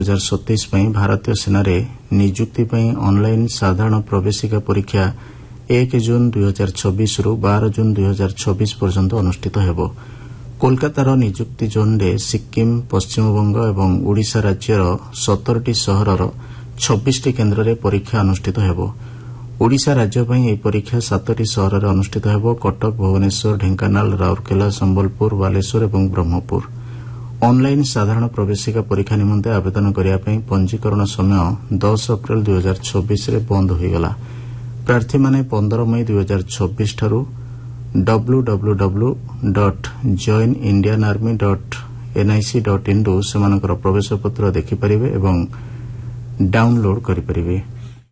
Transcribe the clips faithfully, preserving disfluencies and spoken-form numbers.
हजार सतैश भारतीय सेना निजुक्ति ऑनलाइन साधारण प्रवेशिका परीक्षा एक जून दुई हजार छब्बीस रु बारह जून दुई हजार छब्बीस पर्यंत अनुष्ठित हेबो। कोलकातार निजुक्ति जोन्रे सिक्किम पश्चिमबंग और ओडिशा राज्यर सतरटी सहरर छब्बीस केन्द्र में परीक्षा अनुष्ठित हेबो। ओडिशा राज्य यह परीक्षा सातटी सहर में अनुष्ठित हेबो। कटक, भुवनेश्वर, ढेंकानाल, राउरकेला, संबलपुर, बालेश्वर और ब्रह्मपुर। ऑनलाइन साधारण प्रवेशिका परीक्षा निमंते आवेदन करने पंजीकरण समय दस अप्रैल दुई हजार छब्बीस बंद होगला। प्रार्थी माने पंद्रह मई दुई हजार छब्बीस ठारू डब्ल्यू डब्ल्यू डब्ल्यू डट जॉइन इंडियन आर्मी डट एनआईसी डट इन रु सेमानकर प्रवेश पत्र देखिपारे और डाउनलोड करें।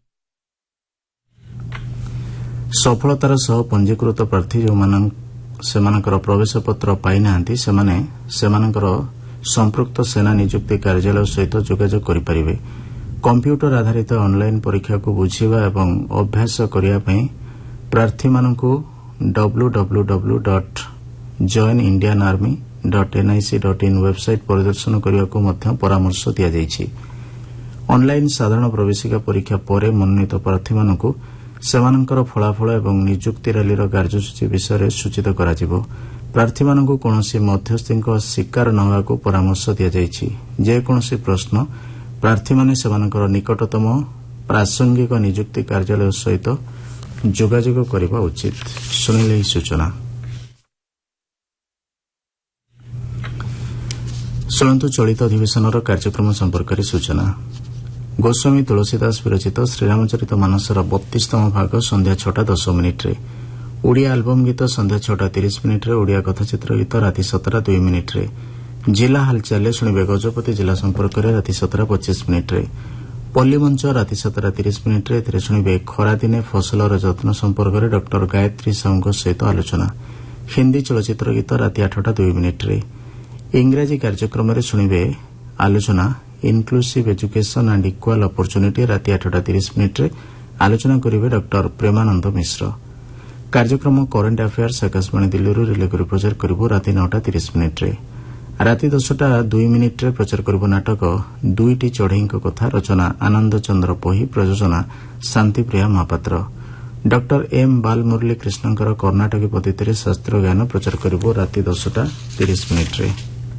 सफलतार सह पंजीकृत प्रार्थी जो सेमानकर प्रवेश पत्र पाई नाहांती सेमाने सेमानकर संपृक्त सेना निजुक्ति कार्यालय सहित जोगाजोग करें। कंप्यूटर आधारित ऑनलाइन परीक्षा को बुझीवा एवं अभ्यास करने प्रार्थी मानू डब्ल्यू डब्ल्यू डब्ल्यू डट जॉइन इंडियन आर्मी डट एनआईसी डट इन वेबसाइट परिदर्शन करने को परामर्श दि जाइछि। ऑनलाइन साधारण प्रवेशिका परीक्षा पर मनोनीत प्रार्थी मानू सेमानकर फलाफल एवं निजुक्ति रैलीर कार्यसूची विषय सूचित कराजिबो। प्रार्थी मानू कौनसी मध्यस्थी शिकार नवा को परामर्श दि जाइछि। जेकोसी प्रश्न प्रार्थी माने सेमानकर निकटतम प्रासंगिक निजुक्ति कार्यालय सहित जोगाजोग करबा उचित। सुनिले सूचना सुनंतु चलित अधिवेशनर कार्यक्रम संपर्क सूचना। गोस्वामी तुलसीदास विरचित श्रीरामचरित मानसर बत्तीसतम भाग संध्या छटा दस मिनिट्रे, ओडिया आलबम गीत संध्या छटा तीस मिनिट्रे, ओडिया कथाचित्र गीत राति सतटा दुई मिनिट्रे, जिला हालचाल शुणिबे गजपति जिला संपर्क में राति सतटा पचीस मिनिट्रे, पल्लीमंच राति सतटा तीस मिनिट्रे एथिरे शुणिबे खरादिने फसलर जत्न संपर्क में डॉक्टर गायत्री साहू सहित आलोचना, हिंदी चलचित्र गीत राति आठटा दुई मिनिट्रे, इंग्राजी कार्यक्रम में शुणिबे आलोचना inclusive education and equal opportunity राति आठटा तीस मिनिट्रे आलोचना करेंगे डॉक्टर प्रेमानंद मिश्र। कार्यक्रम current affairs Akashvani Delhi relay कर प्रचार करिबो राति नौटा तीस मिनिट्रे। राति दसटा दुई मिनिट्रे प्रचार करिबो नाटक दुईटी चढ़ई कथा, रचना आनंद चंद्र पही, प्रयोजना शांतिप्रिया महापात्र। डॉक्टर एम बालमुरली कृष्णकर कर्णाटकी पद्धति शास्त्रीय ज्ञान प्रचार करिबो राति दसटा तीस मिनिट्रे।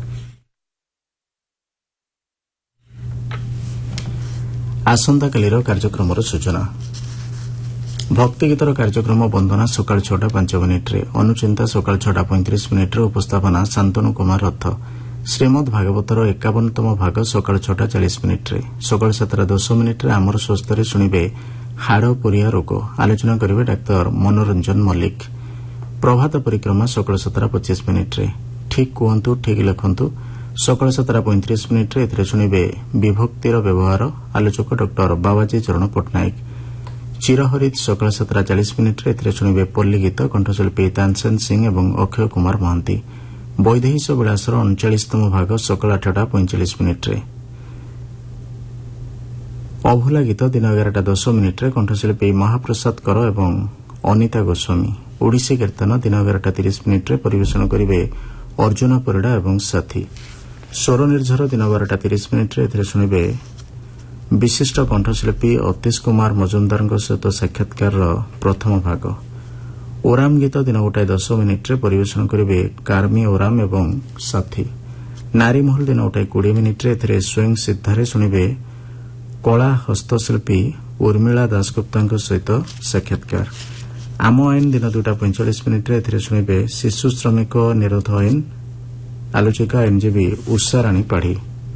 आसंताकालीर कार्यक्रम सूचना। भक्तिगीतर कार्यक्रम वंदना सकाल छटा पांच मिनिट्रे, अनुचिंता सकाल छटा पैंतीस मिनिट्रे, उपस्थापना शांतनु कुमार रथ। श्रीमद भागवतर एकावनतम भाग सकाल छटा चालीस मिनिट्रे, सकाल सातटा दस मिनिट्रे आमर स्वस्थ शुणिबे हाड़ पोरिया रोग, आलोचना करेंगे डाक्तर मनोरंजन मल्लिक। प्रभात परिक्रमा सकाल सातटा पचीस मिनिट्रे, ठीक कहतु ठीक लिखतु सकाल सातटा पैंतीस मिनिट्रे एथिरे शुणिबे विभक्तिर व्यवहार, आलोचक डॉक्टर बाबाजी चरण पट्टनायक। चिरहरित सकाल सातटा चालीस मिनिट्रे एथिरे शुणिबे पल्ली गीत, कंठशिल्पी तानसेन सिंह और अक्षय कुमार महांती। वैदेहीश विलासर उनचालीसतम भाग सकाल आठटा पैंचाश मिनिट्रे। अभुला गीत दिन एगारटा दस मिनिट्रे, कंठशिल्पी महाप्रसाद कर और अनिता गोस्वामी। ओडिसी कीर्तन दिन एगारटा तीस मिनिट्रे परिवेशन करेंगे अर्जुन परिड़ा और साथी। स्वर निर्झर दिन बारटा तीस मिनिट्रे एथिरे शुणिबे विशिष्ट कंठशिल्पी अतीश कुमार मजुमदार सहित साक्षात्कार प्रथम भाग। ओराम गीत दिन गोटाए दस मिनिट्रे परिवेशन करेंगे कार्मी ओराम और साथी। नारी महल दिन गोटाए कोड़े मिनिट्रे एथिरे स्वयं सिद्धारे शुणिबे कला हस्तशिल्पी उर्मिला दासगुप्ता सहित साक्षात्कार। आम आईन दिन दुटा पैंचाश मिनिट्रे एथिरे शुणिबे शिशु श्रमिक निरोध आईन, आलोचिका आईनजीवी उषा राणी पाढ़ी।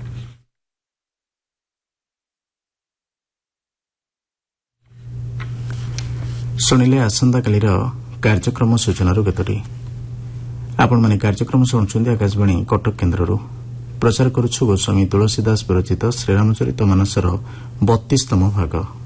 शुणिले आसंताकालीर कार्यक्रम सूचनार गतटी। आपण माने कार्यक्रम शुणुछन्ति आकाशवाणी कटक केन्द्ररू। प्रचार करुछु गोस्वामी तुलसीदास विरचित श्रीरामचरित मानसर बत्तीसतम भाग।